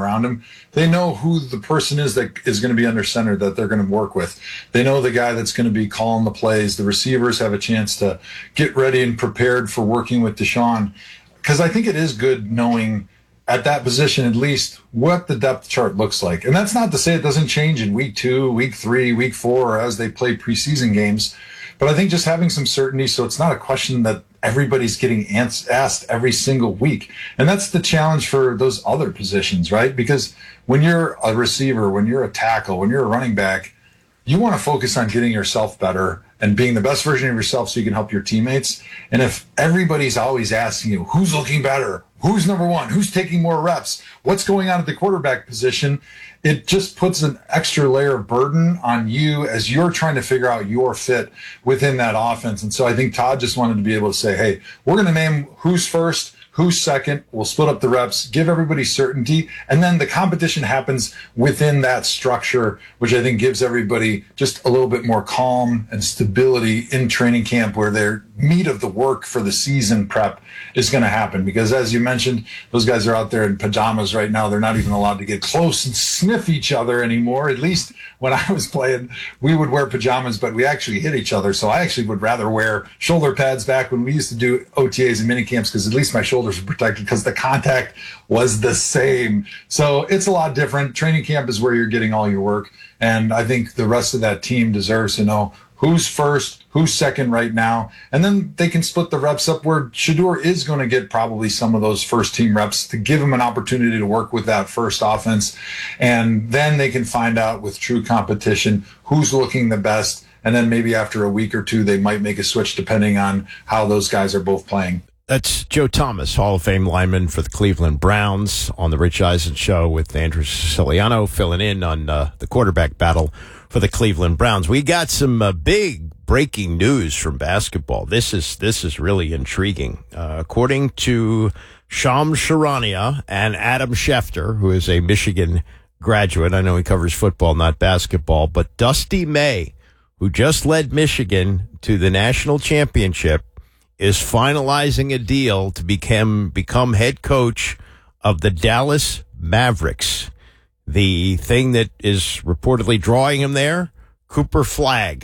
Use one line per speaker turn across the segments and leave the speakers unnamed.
around him. They know who the person is that is going to be under center that they're going to work with. They know the guy that's going to be calling the plays. The receivers have a chance to get ready and prepared for working with Deshaun. Because I think it is good knowing at that position, at least, what the depth chart looks like. And that's not to say it doesn't change in week 2, week 3, week 4, or as they play preseason games. But I think just having some certainty, so it's not a question that everybody's getting asked every single week. And that's the challenge for those other positions, right? Because when you're a receiver, when you're a tackle, when you're a running back, you want to focus on getting yourself better and being the best version of yourself so you can help your teammates. And if everybody's always asking you, who's looking better? Who's number one? Who's taking more reps? What's going on at the quarterback position? It just puts an extra layer of burden on you as you're trying to figure out your fit within that offense. And so I think Todd just wanted to be able to say, hey, we're going to name who's first, who's second. We'll split up the reps, give everybody certainty. And then the competition happens within that structure, which I think gives everybody just a little bit more calm and stability in training camp where their meat of the work for the season prep is going to happen. Because as you mentioned, those guys are out there in pajamas right now. They're not even allowed to get close and sniff each other anymore. At least when I was playing, we would wear pajamas, but we actually hit each other. So I actually would rather wear shoulder pads back when we used to do OTAs and mini camps, because at least my shoulders were protected because the contact was the same. So it's a lot different. Training camp is where you're getting all your work. And I think the rest of that team deserves to know who's first, who's second right now. And then they can split the reps up where Shedeur is going to get probably some of those first team reps to give him an opportunity to work with that first offense. And then they can find out with true competition who's looking the best. And then maybe after a week or two, they might make a switch depending on how those guys are both playing.
That's Joe Thomas, Hall of Fame lineman for the Cleveland Browns, on the Rich Eisen Show with Andrew Siciliano filling in on the quarterback battle for the Cleveland Browns. We got some big breaking news from basketball. This is really intriguing. According to Shams Charania and Adam Schefter, who is a Michigan graduate, I know he covers football, not basketball, but Dusty May, who just led Michigan to the national championship, is finalizing a deal to become head coach of the Dallas Mavericks. The thing that is reportedly drawing him there, Cooper Flagg,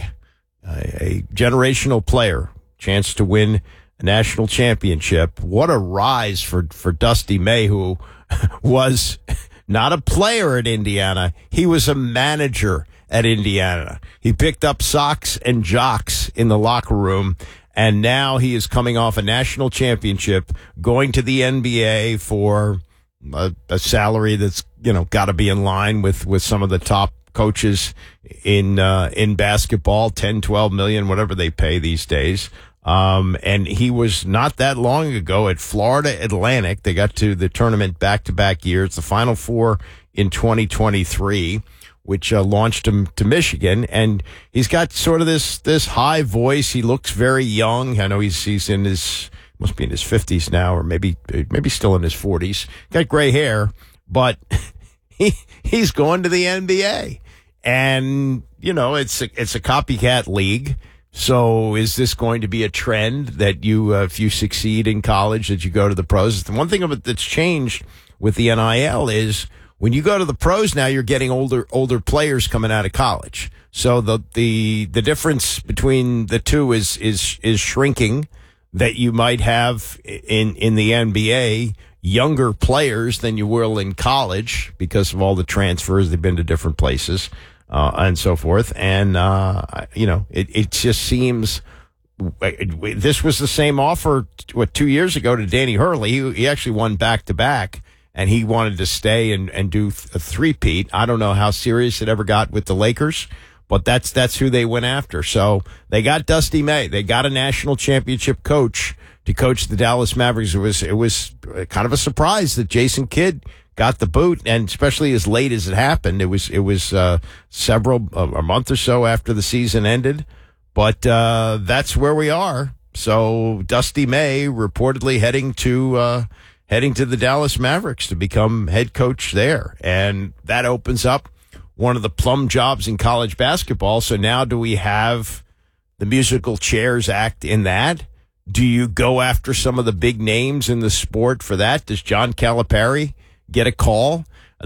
a generational player, chance to win a national championship. What a rise for Dusty May, who was not a player at Indiana. He was a manager at Indiana. He picked up socks and jocks in the locker room. And now he is coming off a national championship, going to the NBA for a salary that's, got to be in line with some of the top coaches in basketball, 10, 12 million, whatever they pay these days. And he was not that long ago at Florida Atlantic. They got to the tournament back-to-back years, the Final Four in 2023. Which launched him to Michigan, and he's got sort of this high voice. He looks very young. I know he's must be in his 50s now, or maybe still in his 40s. Got gray hair, but he's going to the NBA, and it's a copycat league. So is this going to be a trend that if you succeed in college, that you go to the pros? The one thing that's changed with the NIL is, when you go to the pros now, you're getting older players coming out of college. So the difference between the two is shrinking. That you might have in the NBA younger players than you will in college because of all the transfers. They've been to different places and so forth. And it just seems this was the same offer 2 years ago to Danny Hurley. He actually won back-to-back. And he wanted to stay and do a three-peat. I don't know how serious it ever got with the Lakers, but that's who they went after. So they got Dusty May. They got a national championship coach to coach the Dallas Mavericks. It was kind of a surprise that Jason Kidd got the boot, and especially as late as it happened. It was a month or so after the season ended, but that's where we are. So Dusty May reportedly heading to the Dallas Mavericks to become head coach there. And that opens up one of the plum jobs in college basketball. So now do we have the musical chairs act in that? Do you go after some of the big names in the sport for that? Does John Calipari get a call?